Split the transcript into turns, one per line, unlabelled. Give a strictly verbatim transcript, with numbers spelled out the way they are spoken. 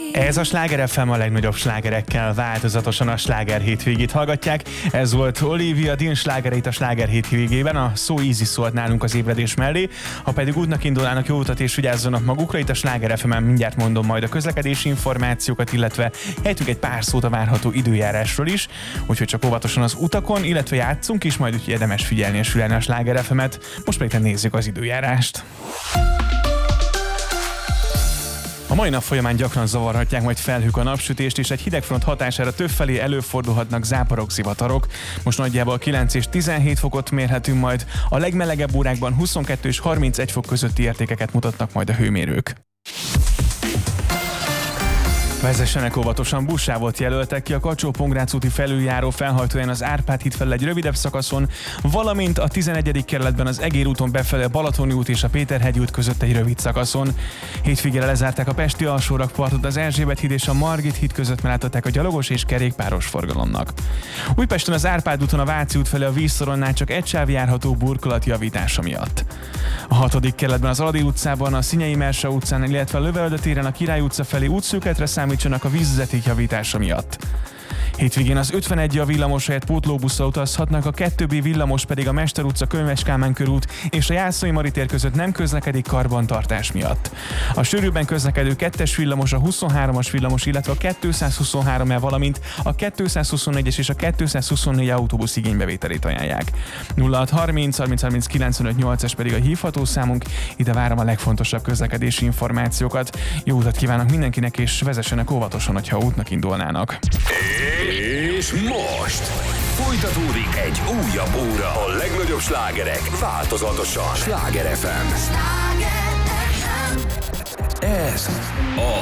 Ez a Sláger ef em, a legnagyobb slágerekkel változatosan a Sláger hétvégét hallgatják. Ez volt Olivia Dean slágereit a Sláger hétvégében, a So Easy szólt nálunk az ébredés mellé. Ha pedig útnak indulnának, jó utat és vigyázzanak magukra, itt a Sláger ef emen mindjárt mondom majd a közlekedési információkat, illetve ejtünk egy pár szót a várható időjárásról is, úgyhogy csak óvatosan az utakon, illetve játszunk is, majd úgyhogy érdemes figyelni és fülelni a Sláger ef emet. Most pedig nézzük az időjárást. A mai nap folyamán gyakran zavarhatják majd felhők a napsütést, és egy hidegfront hatására többfelé előfordulhatnak záporok, zivatarok. Most nagyjából kilenc és tizenhét fokot mérhetünk majd, a legmelegebb órákban huszonkettő és harmincegy fok közötti értékeket mutatnak majd a hőmérők. Vezessenek óvatosan, buszsávot jelöltek ki a Kacsó-Pongrác úti felüljáró felhajtóján az Árpád híd felől egy rövidebb szakaszon, valamint a tizenegyedik kerületben az Egér úton befelé a Balatoni út és a Péterhegy út között egy rövid szakaszon. Hétvégére lezárták a pesti alsórakpartot az Erzsébet híd és a Margit híd között, mert átadták a gyalogos és kerékpáros forgalomnak. Újpesten az Árpád úton a Váci út felé a vízszoronnál csak egy sáv járható burkolat javítása miatt. A hatodik kerületben az Aladi utcában, a Szinyei Mersa utcán, illetve a Lövöldö téren a Király utca felé útszűkületre számítsanak a vízvezeték javítása miatt. Hétvégén az ötvenegy a villamos helyett pótlóbusszal utazhatnak, a kettő bé villamos pedig a Mester utca, Könyves Kálmán körút és a Jászai Mari tér között nem közlekedik karbantartás miatt. A sűrűbben közlekedő kettes villamos, a huszonhármas villamos, illetve a kétszázhuszonhárom E, valamint a kétszázhuszonnégyes és a kétszázhuszonnégy autóbusz igénybevételét ajánlják. nulla hat harminc harminc harminc kilencvenöt nyolcas pedig a hívható számunk, ide várom a legfontosabb közlekedési információkat. Jó utat kívánok mindenkinek, és vezessenek óvatosan, hogyha útnak indulnának.
És most folytatódik egy újabb óra. A legnagyobb slágerek változatosan. Sláger ef em. Ez a